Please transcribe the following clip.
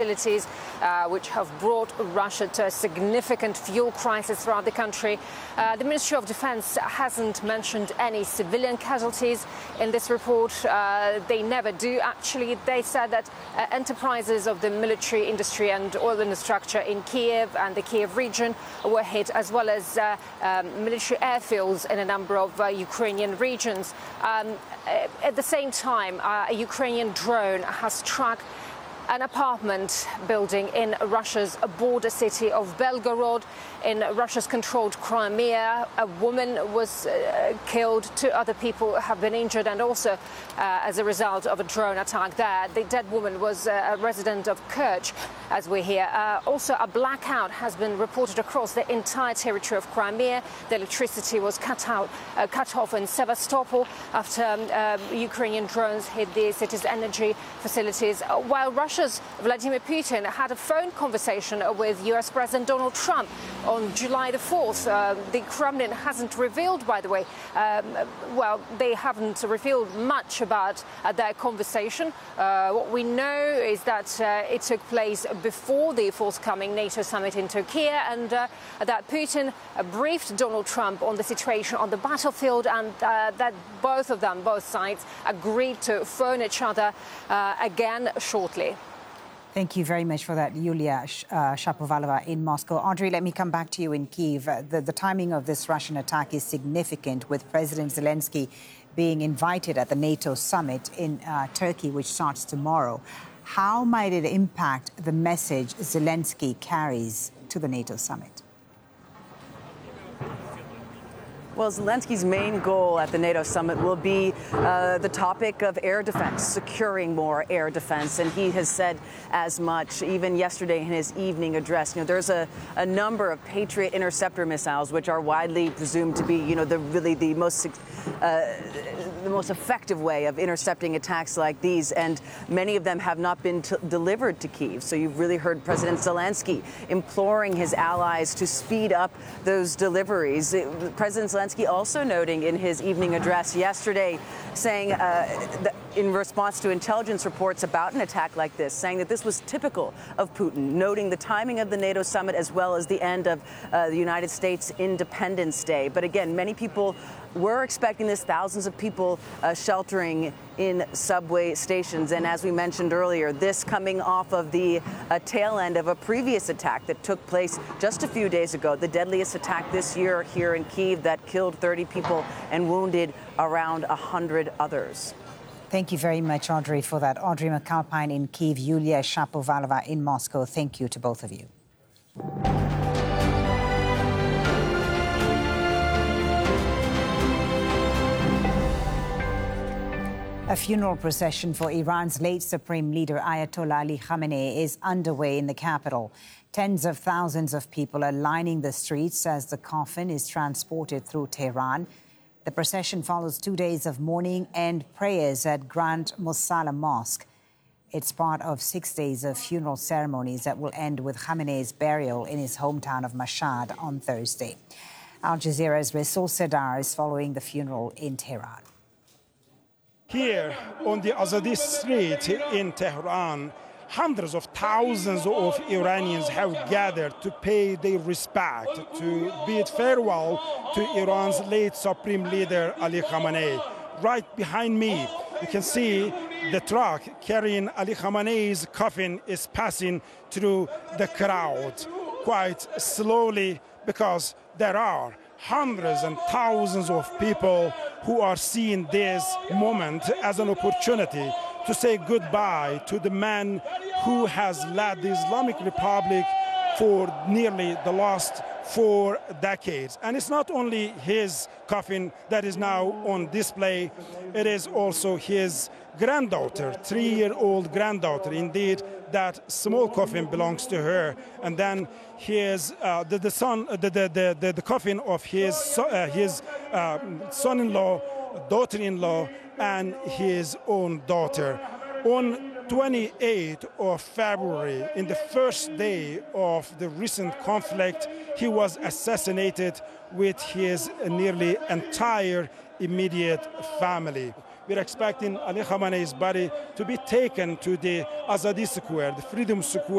facilities, which have brought Russia to a significant fuel crisis throughout the country. The Ministry of Defense hasn't mentioned any civilian casualties in this report. They never do, actually. They said that enterprises of the military industry and oil infrastructure in Kiev and the Kiev region were hit, as well as military airfields in a number of Ukrainian regions. At the same time, a Ukrainian drone has struck an apartment building in Russia's border city of Belgorod in Russia's controlled Crimea. A woman was killed, 2 other people have been injured, and also as a result of a drone attack there. The dead woman was a resident of Kerch, as we hear. Also, a blackout has been reported across the entire territory of Crimea. The electricity was cut off in Sevastopol after Ukrainian drones hit the city's energy facilities, while Russia's Vladimir Putin had a phone conversation with US President Donald Trump on July the 4th. The Kremlin hasn't revealed, by the way, they haven't revealed much about their conversation. What we know is that it took place before the forthcoming NATO summit in Turkey, and that Putin briefed Donald Trump on the situation on the battlefield, and that both sides, agreed to phone each other again shortly. Thank you very much for that, Yulia Shapovalova in Moscow. Audrey, let me come back to you in Kyiv. The timing of this Russian attack is significant, with President Zelensky being invited at the NATO summit in Turkey, which starts tomorrow. How might it impact the message Zelensky carries to the NATO summit? Well, Zelensky's main goal at the NATO summit will be the topic of air defense, securing more air defense. And he has said as much, even yesterday in his evening address. You know, there's a number of Patriot interceptor missiles, which are widely presumed to be, you know, the most effective way of intercepting attacks like these. And many of them have not been delivered to Kyiv. So you've really heard President Zelensky imploring his allies to speed up those deliveries. President Zelensky also noting in his evening address yesterday, saying in response to intelligence reports about an attack like this, saying that this was typical of Putin, noting the timing of the NATO summit as well as the end of the United States Independence Day. But again, many people were expecting this, thousands of people sheltering in subway stations. And as we mentioned earlier, this coming off of the tail end of a previous attack that took place just a few days ago, the deadliest attack this year here in Kyiv that killed 30 people and wounded around 100 others. Thank you very much, Audrey, for that. Audrey McAlpine in Kyiv, Yulia Shapovalova in Moscow. Thank you to both of you. A funeral procession for Iran's late supreme leader Ayatollah Ali Khamenei is underway in the capital. Tens of thousands of people are lining the streets as the coffin is transported through Tehran. The procession follows 2 days of mourning and prayers at Grand Mosalla Mosque. It's part of 6 days of funeral ceremonies that will end with Khamenei's burial in his hometown of Mashhad on Thursday. Al Jazeera's Rasul Sadar is following the funeral in Tehran. Here on the Azadi Street in Tehran, hundreds of thousands of Iranians have gathered to pay their respect, to bid farewell to Iran's late supreme leader Ali Khamenei. Right behind me, you can see the truck carrying Ali Khamenei's coffin is passing through the crowd quite slowly, because there are hundreds and thousands of people who are seeing this moment as an opportunity to say goodbye to the man who has led the Islamic Republic for nearly the last 4 decades. And it's not only his coffin that is now on display, it is also his granddaughter, 3-year-old granddaughter. Indeed, that small coffin belongs to her. And then his the coffin of his son-in-law, daughter-in-law, and his own daughter. On 28th of February, in the first day of the recent conflict, he was assassinated with his nearly entire immediate family. We're expecting Ali Khamenei's body to be taken to the Azadi Square, the Freedom Square.